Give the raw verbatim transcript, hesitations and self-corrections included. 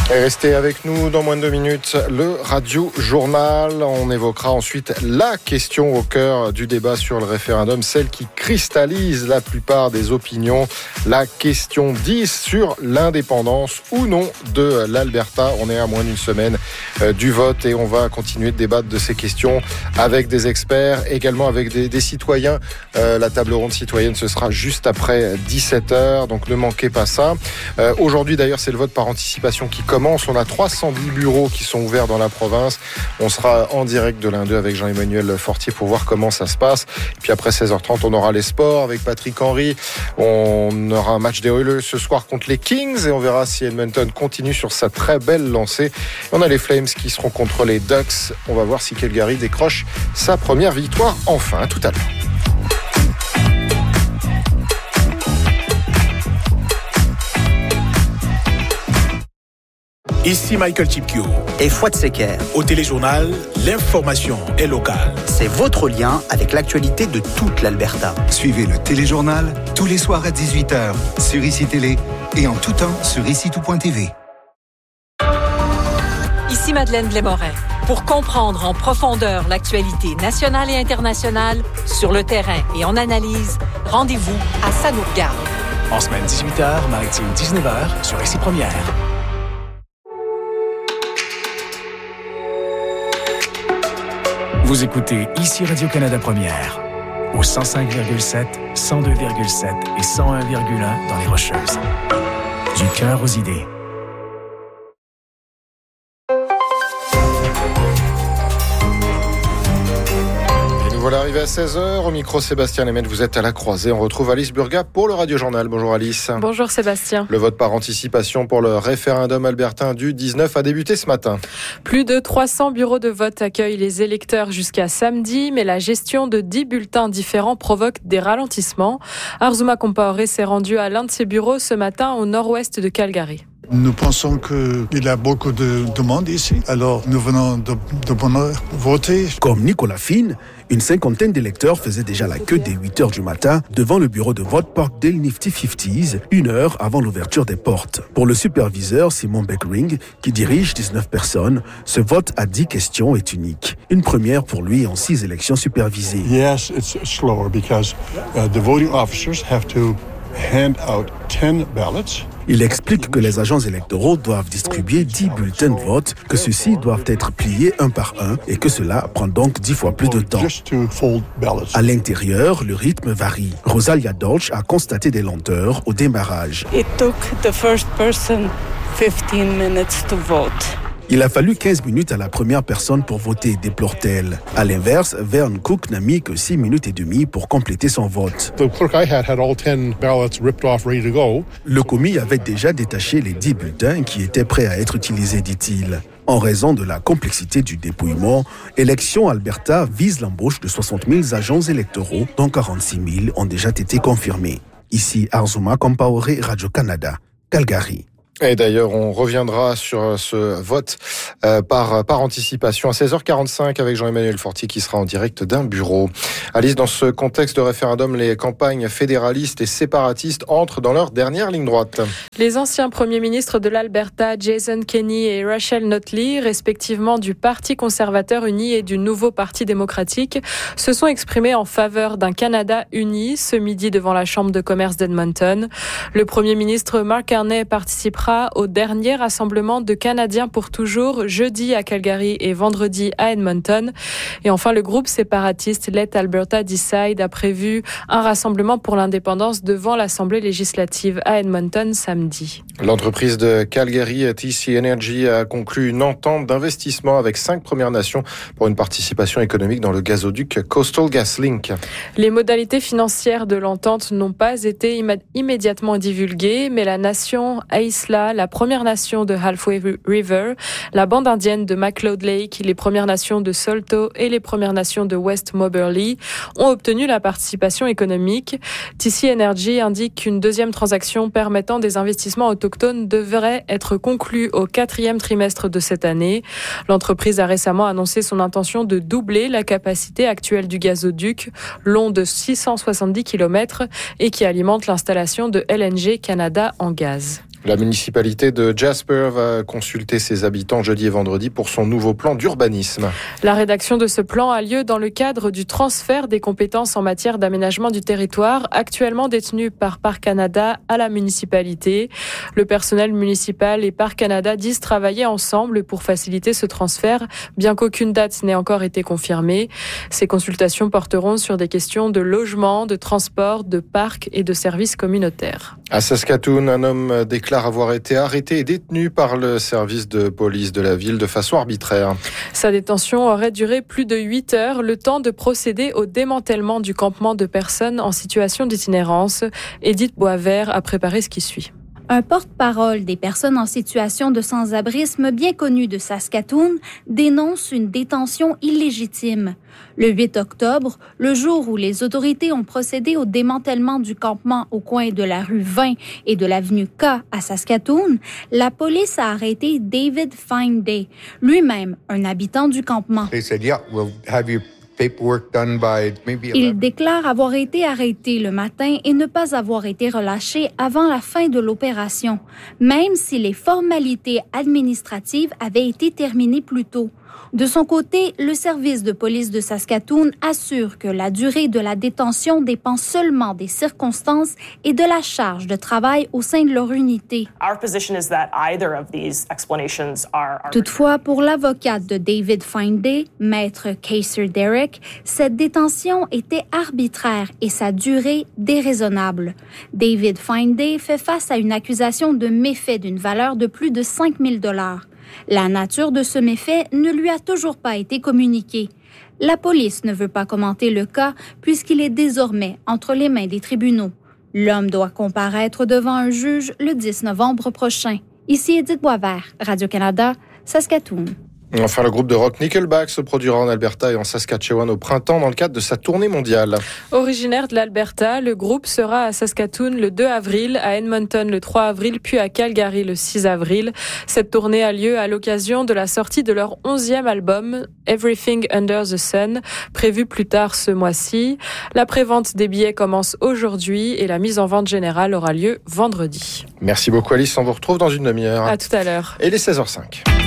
Et restez avec nous dans moins de deux minutes, le Radio Journal. On évoquera ensuite la question au cœur du débat sur le référendum, celle qui cristallise la plupart des opinions. La question dix sur l'indépendance ou non de l'Alberta. On est à moins d'une semaine du vote et on va continuer de débattre de ces questions avec des experts, également avec des, des citoyens. Euh, la table ronde citoyenne, ce sera juste après dix-sept heures, donc ne manquez pas ça. Euh, aujourd'hui d'ailleurs, c'est le vote par anticipation qui commence. On a trois cent dix bureaux qui sont ouverts dans la province. On sera en direct de l'un d'eux avec Jean-Emmanuel Fortier pour voir comment ça se passe. Et puis après seize heures trente, on aura les sports avec Patrick Henry. On aura un match des Oilers ce soir contre les Kings et on verra si Edmonton continue sur sa très belle lancée. Et on a les Flames qui seront contre les Ducks. On va voir si Calgary décroche sa première victoire enfin. À tout à l'heure. Ici Michael Chipkio et Fouad Seker. Au Téléjournal, l'information est locale. C'est votre lien avec l'actualité de toute l'Alberta. Suivez le Téléjournal tous les soirs à dix-huit heures sur Ici Télé et en tout temps sur ici tout point t v. Ici Madeleine Blais-Morin. Pour comprendre en profondeur l'actualité nationale et internationale, sur le terrain et en analyse, rendez-vous à Ça nous regarde. En semaine dix-huit heures, maritime dix-neuf heures sur Ici Première. Vous écoutez Ici Radio-Canada Première, au cent cinq virgule sept, cent deux virgule sept et cent un virgule un dans les Rocheuses. Du cœur aux idées. Voilà, arrivé à seize heures, au micro Sébastien Lemaitre, vous êtes à la croisée. On retrouve Alice Burga pour le Radio Journal. Bonjour Alice. Bonjour Sébastien. Le vote par anticipation pour le référendum albertain du dix-neuf a débuté ce matin. Plus de trois cents bureaux de vote accueillent les électeurs jusqu'à samedi, mais la gestion de dix bulletins différents provoque des ralentissements. Arzuma Compaoré s'est rendu à l'un de ces bureaux ce matin au nord-ouest de Calgary. Nous pensons qu'il y a beaucoup de demandes ici, alors nous venons de, de bonne heure voter. Comme Nicolas Finn, une cinquantaine d'électeurs faisaient déjà la queue dès huit heures du matin devant le bureau de vote Parkdale Nifty cinquante, une heure avant l'ouverture des portes. Pour le superviseur Simon Beckering, qui dirige dix-neuf personnes, ce vote à dix questions est unique. Une première pour lui en six élections supervisées. Yes, it's slower because uh, the voting officers have to hand out ten ballots. Il explique que les agents électoraux doivent distribuer dix bulletins de vote, que ceux-ci doivent être pliés un par un et que cela prend donc dix fois plus de temps. À l'intérieur, le rythme varie. Rosalia Dolch a constaté des lenteurs au démarrage. It took the first person fifteen minutes to vote. Il a fallu quinze minutes à la première personne pour voter, déplore-t-elle. À l'inverse, Vern Cook n'a mis que six minutes et demie pour compléter son vote. The clerk I had had all ten ballots ripped off, ready to go. Le commis avait déjà détaché les dix bulletins qui étaient prêts à être utilisés, dit-il. En raison de la complexité du dépouillement, Élections Alberta vise l'embauche de soixante mille agents électoraux, dont quarante-six mille ont déjà été confirmés. Ici, Arzuma Compaoré, Radio-Canada, Calgary. Et d'ailleurs, on reviendra sur ce vote euh, par, par anticipation à seize heures quarante-cinq avec Jean-Emmanuel Fortier qui sera en direct d'un bureau. Alice, dans ce contexte de référendum, les campagnes fédéralistes et séparatistes entrent dans leur dernière ligne droite. Les anciens premiers ministres de l'Alberta, Jason Kenney et Rachel Notley, respectivement du Parti conservateur uni et du Nouveau Parti démocratique, se sont exprimés en faveur d'un Canada uni ce midi devant la Chambre de commerce d'Edmonton. Le premier ministre Mark Carney participera au dernier rassemblement de Canadiens pour toujours, jeudi à Calgary et vendredi à Edmonton. Et enfin, le groupe séparatiste Let Alberta Decide a prévu un rassemblement pour l'indépendance devant l'Assemblée législative à Edmonton samedi. L'entreprise de Calgary, T C Energy, a conclu une entente d'investissement avec cinq Premières Nations pour une participation économique dans le gazoduc Coastal GasLink. Les modalités financières de l'entente n'ont pas été imma- immédiatement divulguées, mais la nation Aïsla, la Première Nation de Halfway River, la bande indienne de McLeod Lake, les Premières Nations de Salto et les Premières Nations de West Moberly ont obtenu la participation économique. T C Energy indique qu'une deuxième transaction permettant des investissements autochtones devrait être conclue au quatrième trimestre de cette année. L'entreprise a récemment annoncé son intention de doubler la capacité actuelle du gazoduc, long de six cent soixante-dix kilomètres et qui alimente l'installation de L N G Canada en gaz. La municipalité de Jasper va consulter ses habitants jeudi et vendredi pour son nouveau plan d'urbanisme. La rédaction de ce plan a lieu dans le cadre du transfert des compétences en matière d'aménagement du territoire, actuellement détenu par Parc Canada à la municipalité. Le personnel municipal et Parc Canada disent travailler ensemble pour faciliter ce transfert, bien qu'aucune date n'ait encore été confirmée. Ces consultations porteront sur des questions de logement, de transport, de parcs et de services communautaires. À Saskatoon, un homme déclare avoir été arrêté et détenu par le service de police de la ville de façon arbitraire. Sa détention aurait duré plus de huit heures, le temps de procéder au démantèlement du campement de personnes en situation d'itinérance. Édith Boisvert a préparé ce qui suit. Un porte-parole des personnes en situation de sans-abrisme bien connu de Saskatoon dénonce une détention illégitime. Le huit octobre, le jour où les autorités ont procédé au démantèlement du campement au coin de la rue vingt et de l'avenue K à Saskatoon, la police a arrêté David Finday, lui-même un habitant du campement. They said, yeah, we'll have you paperwork done by maybe Il déclare avoir été arrêté le matin et ne pas avoir été relâché avant la fin de l'opération, même si les formalités administratives avaient été terminées plus tôt. De son côté, le service de police de Saskatoon assure que la durée de la détention dépend seulement des circonstances et de la charge de travail au sein de leur unité. Toutefois, pour l'avocate de David Finday, maître Kaiser Derrick, cette détention était arbitraire et sa durée déraisonnable. David Finday fait face à une accusation de méfait d'une valeur de plus de cinq mille dollars. La nature de ce méfait ne lui a toujours pas été communiquée. La police ne veut pas commenter le cas puisqu'il est désormais entre les mains des tribunaux. L'homme doit comparaître devant un juge le dix novembre prochain. Ici Édith Boisvert, Radio-Canada, Saskatoon. Enfin, le groupe de rock Nickelback se produira en Alberta et en Saskatchewan au printemps dans le cadre de sa tournée mondiale. Originaire de l'Alberta, le groupe sera à Saskatoon le deux avril, à Edmonton le trois avril, puis à Calgary le six avril. Cette tournée a lieu à l'occasion de la sortie de leur onzième album, Everything Under the Sun, prévu plus tard ce mois-ci. La prévente des billets commence aujourd'hui et la mise en vente générale aura lieu vendredi. Merci beaucoup Alice, on vous retrouve dans une demi-heure. À tout à l'heure. Et les seize heures cinq.